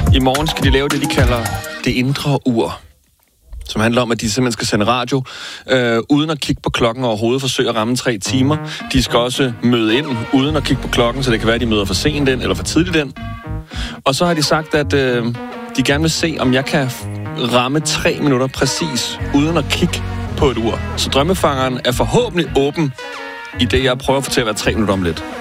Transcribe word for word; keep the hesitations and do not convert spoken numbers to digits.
I morgen skal de lave det, de kalder det indre ur, som handler om, at de simpelthen skal sende radio, øh, uden at kigge på klokken og overhovedet forsøge at ramme tre timer. De skal også møde ind, uden at kigge på klokken, så det kan være, at de møder for sent den, eller for tidligt den. Og så har de sagt, at øh, de gerne vil se, om jeg kan ramme tre minutter præcis, uden at kigge på et ur. Så drømmefangeren er forhåbentlig åben, i det jeg prøver at fortælle hver tre minutter om lidt.